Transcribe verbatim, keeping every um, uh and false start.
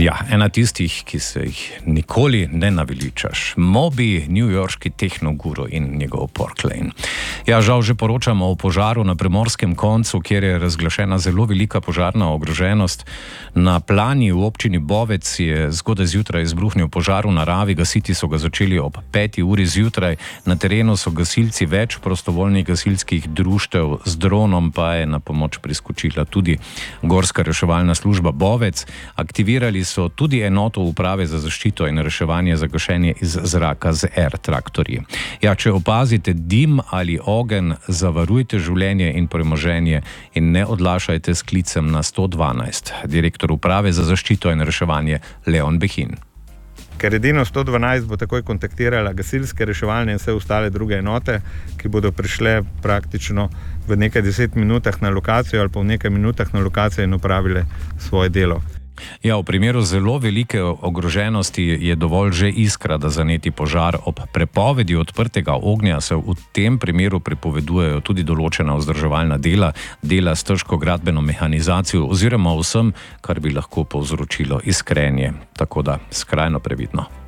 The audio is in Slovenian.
Ja, ena tistih, ki se jih nikoli ne naveličaš. Moby, newyorški tehnoguru in njegov Porklane. Ja, žal že poročamo o požaru na primorskem koncu, kjer je razglašena zelo velika požarna ogroženost. Na Plani v občini Bovec je zgodaj zjutraj izbruhnil požar v naravi, gasiti so ga začeli ob peti uri zjutraj. Na terenu so gasilci več prostovoljnih gasilskih društev, z dronom pa je na pomoč priskočila tudi Gorska reševalna služba Bovec. Aktivirali so tudi enoto uprave za zaščito in reševanje za gašenje iz zraka z air traktorji. Ja, če opazite dim ali ogenj, zavarujte življenje in premoženje in ne odlašajte s klicem na sto dvanajst. Direktor uprave za zaščito in reševanje Leon Behin. Ker edino sto dvanajst bo takoj kontaktirala gasilske, reševalne in vse ostale druge enote, ki bodo prišle praktično v nekaj deset minutah na lokacijo ali pa v nekaj minutah na lokacijo in opravile svoje delo. Ja, v primeru zelo velike ogroženosti je dovolj že iskra, da zaneti požar. Ob prepovedi odprtega ognja se v tem primeru prepovedujejo tudi določena vzdrževalna dela, dela s težko gradbeno mehanizacijo oziroma vsem, kar bi lahko povzročilo iskrenje. Tako da skrajno previdno.